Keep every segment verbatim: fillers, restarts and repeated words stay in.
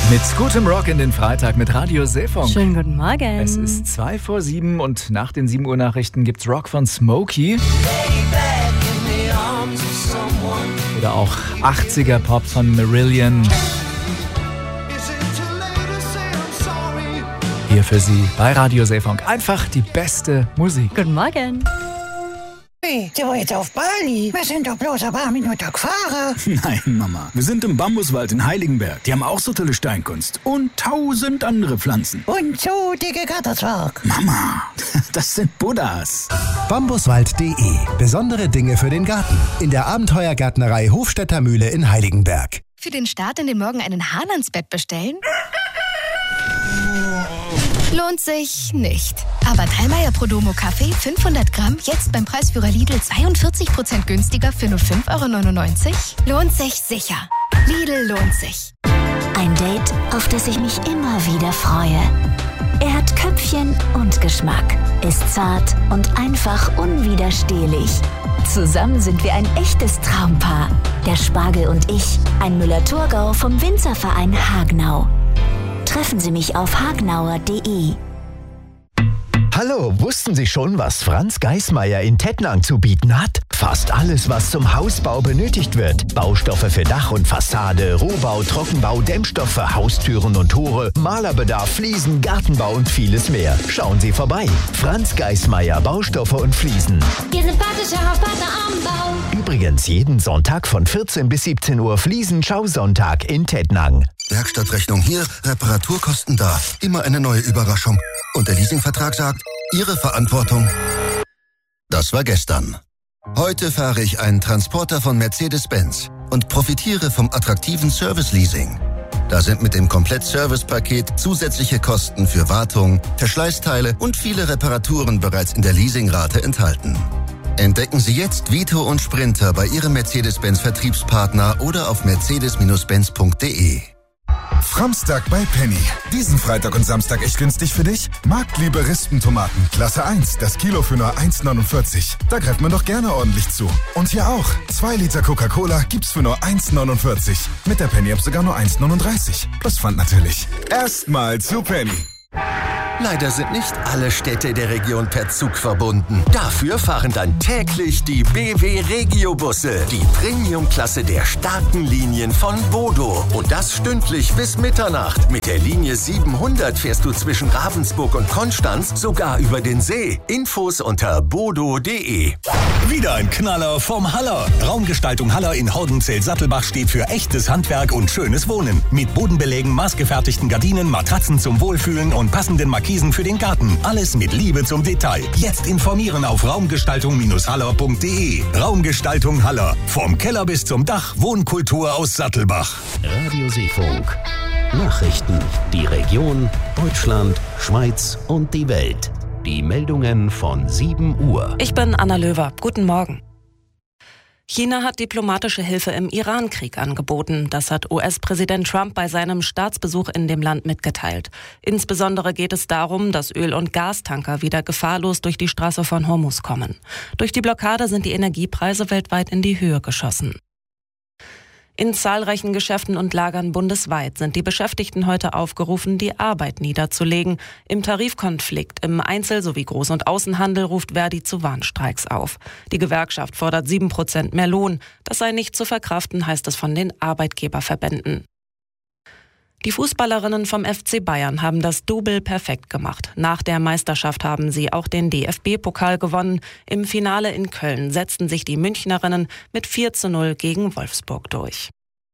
Mit gutem Rock in den Freitag mit Radio Seefunk. Schönen guten Morgen. Es ist zwei vor sieben und nach den sieben Uhr Nachrichten gibt's Rock von Smokey. Oder auch achtziger Pop von Marillion. Hier für Sie bei Radio Seefunk. Einfach die beste Musik. Guten Morgen. Hey, sind wir jetzt auf Bali? Wir sind doch bloß ein paar Minuten gefahren. Nein, Mama. Wir sind im Bambuswald in Heiligenberg. Die haben auch so tolle Steinkunst. Und tausend andere Pflanzen. Und so dicke Gatterzwerg. Mama, das sind Buddhas. Bambuswald punkt de. Besondere Dinge für den Garten. In der Abenteuergärtnerei Hofstädter Mühle in Heiligenberg. Für den Start in den Morgen einen Hahn ans Bett bestellen? Lohnt sich nicht. Aber Dallmayr Prodomo Kaffee fünfhundert Gramm jetzt beim Preisführer Lidl zweiundvierzig Prozent günstiger für nur fünf Euro neunundneunzig? Lohnt sich sicher. Lidl lohnt sich. Ein Date, auf das ich mich immer wieder freue. Er hat Köpfchen und Geschmack, ist zart und einfach unwiderstehlich. Zusammen sind wir ein echtes Traumpaar. Der Spargel und ich, ein Müller-Thurgau vom Winzerverein Hagenau. Treffen Sie mich auf hagnauer punkt de. Hallo, wussten Sie schon, was Franz Geismeier in Tettnang zu bieten hat? Fast alles, was zum Hausbau benötigt wird. Baustoffe für Dach und Fassade, Rohbau, Trockenbau, Dämmstoffe, Haustüren und Tore, Malerbedarf, Fliesen, Gartenbau und vieles mehr. Schauen Sie vorbei. Franz Geismeier, Baustoffe und Fliesen. Wir sind Partner auf Partner am Bau. Übrigens jeden Sonntag von vierzehn bis siebzehn Uhr Fliesen-Schausonntag in Tettnang. Werkstattrechnung hier, Reparaturkosten da. Immer eine neue Überraschung. Und der Leasingvertrag sagt, Ihre Verantwortung. Das war gestern. Heute fahre ich einen Transporter von Mercedes-Benz und profitiere vom attraktiven Service-Leasing. Da sind mit dem Komplett-Service-Paket zusätzliche Kosten für Wartung, Verschleißteile und viele Reparaturen bereits in der Leasingrate enthalten. Entdecken Sie jetzt Vito und Sprinter bei Ihrem Mercedes-Benz-Vertriebspartner oder auf mercedes Benz punkt de. Framstag bei Penny. Diesen Freitag und Samstag echt günstig für dich? Marktliebe Rispentomaten, Klasse eins, das Kilo für nur eins neunundvierzig. Da greift man doch gerne ordentlich zu. Und hier auch. zwei Liter Coca-Cola gibt's für nur eins neunundvierzig. Mit der Penny-App sogar nur eins neununddreißig. Plus Pfand natürlich. Erstmal zu Penny. Leider sind nicht alle Städte der Region per Zug verbunden. Dafür fahren dann täglich die B W Regio-Busse, die Premium-Klasse der starken Linien von Bodo. Und das stündlich bis Mitternacht. Mit der Linie siebenhundert fährst du zwischen Ravensburg und Konstanz sogar über den See. Infos unter bodo punkt de. Wieder ein Knaller vom Haller. Raumgestaltung Haller in Haudenzell-Sattelbach steht für echtes Handwerk und schönes Wohnen. Mit Bodenbelägen, maßgefertigten Gardinen, Matratzen zum Wohlfühlen und passenden Markisen für den Garten. Alles mit Liebe zum Detail. Jetzt informieren auf raumgestaltung haller punkt de. Raumgestaltung Haller. Vom Keller bis zum Dach. Wohnkultur aus Sattelbach. Radio Seefunk. Nachrichten. Die Region, Deutschland, Schweiz und die Welt. Die Meldungen von sieben Uhr. Ich bin Anna Löwer. Guten Morgen. China hat diplomatische Hilfe im Iran-Krieg angeboten. Das hat U S-Präsident Trump bei seinem Staatsbesuch in dem Land mitgeteilt. Insbesondere geht es darum, dass Öl- und Gastanker wieder gefahrlos durch die Straße von Hormuz kommen. Durch die Blockade sind die Energiepreise weltweit in die Höhe geschossen. In zahlreichen Geschäften und Lagern bundesweit sind die Beschäftigten heute aufgerufen, die Arbeit niederzulegen. Im Tarifkonflikt im Einzel- sowie Groß- und Außenhandel ruft Verdi zu Warnstreiks auf. Die Gewerkschaft fordert sieben Prozent mehr Lohn. Das sei nicht zu verkraften, heißt es von den Arbeitgeberverbänden. Die Fußballerinnen vom F C Bayern haben das Double perfekt gemacht. Nach der Meisterschaft haben sie auch den D F B-Pokal gewonnen. Im Finale in Köln setzten sich die Münchnerinnen mit vier zu null gegen Wolfsburg durch.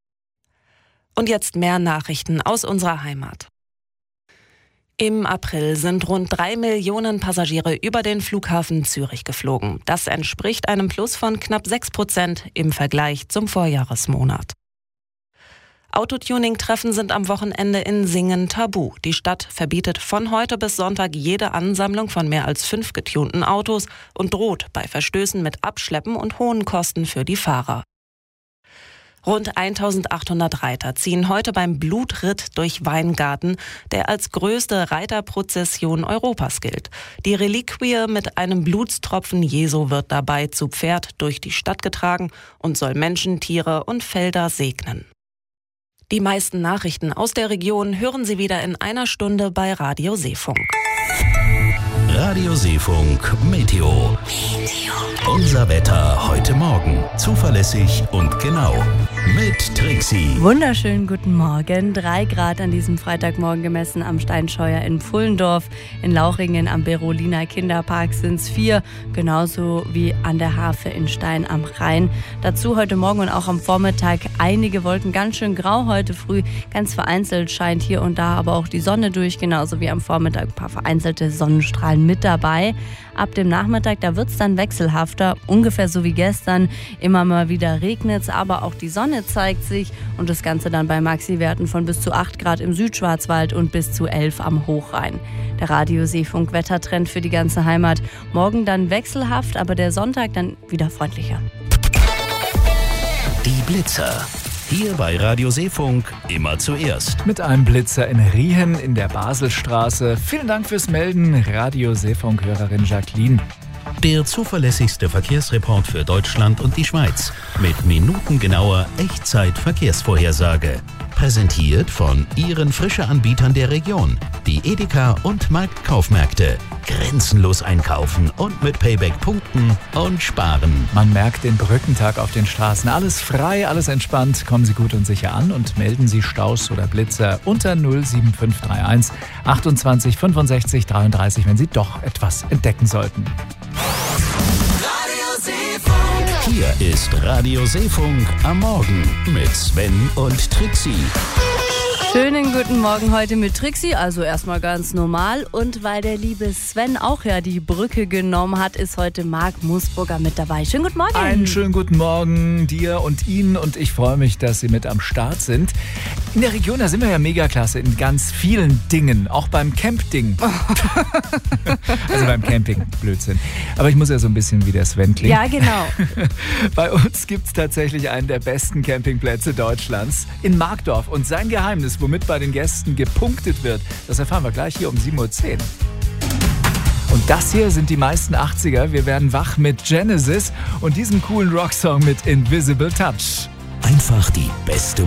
Und jetzt mehr Nachrichten aus unserer Heimat. Im April sind rund drei Millionen Passagiere über den Flughafen Zürich geflogen. Das entspricht einem Plus von knapp sechs Prozent im Vergleich zum Vorjahresmonat. Autotuning-Treffen sind am Wochenende in Singen tabu. Die Stadt verbietet von heute bis Sonntag jede Ansammlung von mehr als fünf getunten Autos und droht bei Verstößen mit Abschleppen und hohen Kosten für die Fahrer. Rund eintausendachthundert Reiter ziehen heute beim Blutritt durch Weingarten, der als größte Reiterprozession Europas gilt. Die Reliquie mit einem Blutstropfen Jesu wird dabei zu Pferd durch die Stadt getragen und soll Menschen, Tiere und Felder segnen. Die meisten Nachrichten aus der Region hören Sie wieder in einer Stunde bei Radio Seefunk. Radio Seefunk Meteo. Unser Wetter heute Morgen. Zuverlässig und genau. Mit Trixie. Wunderschönen guten Morgen. Drei Grad an diesem Freitagmorgen gemessen am Steinscheuer in Pfullendorf. In Lauchringen am Berolina Kinderpark sind es vier. Genauso wie an der Harfe in Stein am Rhein. Dazu heute Morgen und auch am Vormittag einige Wolken. Ganz schön grau heute früh. Ganz vereinzelt scheint hier und da aber auch die Sonne durch. Genauso wie am Vormittag ein paar vereinzelte Sonnenstrahlen mit dabei. Ab dem Nachmittag, da wird es dann wechselhafter. Ungefähr so wie gestern. Immer mal wieder regnet es, aber auch die Sonne zeigt sich und das Ganze dann bei Maxi-Werten von bis zu acht Grad im Südschwarzwald und bis zu elf am Hochrhein. Der Radio Seefunk Wettertrend für die ganze Heimat. Morgen dann wechselhaft, aber der Sonntag dann wieder freundlicher. Die Blitzer. Hier bei Radio Seefunk immer zuerst. Mit einem Blitzer in Riehen in der Baselstraße. Vielen Dank fürs Melden, Radio Seefunk-Hörerin Jacqueline. Der zuverlässigste Verkehrsreport für Deutschland und die Schweiz. Mit minutengenauer Echtzeit-Verkehrsvorhersage. Präsentiert von Ihren Frische-Anbietern der Region. Die Edeka und Marktkaufmärkte. Grenzenlos einkaufen und mit Payback punkten und sparen. Man merkt den Brückentag auf den Straßen. Alles frei, alles entspannt. Kommen Sie gut und sicher an und melden Sie Staus oder Blitzer unter null sieben fünf drei eins achtundzwanzig fünfundsechzig dreiunddreißig, wenn Sie doch etwas entdecken sollten. Hier ist Radio Seefunk am Morgen mit Sven und Trixie. Schönen guten Morgen heute mit Trixie, also erstmal ganz normal. Und weil der liebe Sven auch ja die Brücke genommen hat, ist heute Marc Musburger mit dabei. Schönen guten Morgen. Einen schönen guten Morgen dir und Ihnen und ich freue mich, dass Sie mit am Start sind. In der Region, da sind wir ja mega klasse in ganz vielen Dingen, auch beim Campding. Also beim Camping, Blödsinn. Aber ich muss ja so ein bisschen wie der Sven klingen. Ja, genau. Bei uns gibt es tatsächlich einen der besten Campingplätze Deutschlands in Markdorf. Und sein Geheimnis, womit bei den Gästen gepunktet wird, das erfahren wir gleich hier um sieben Uhr zehn. Und das hier sind die meisten achtziger. Wir werden wach mit Genesis und diesem coolen Rocksong mit Invisible Touch. Einfach die beste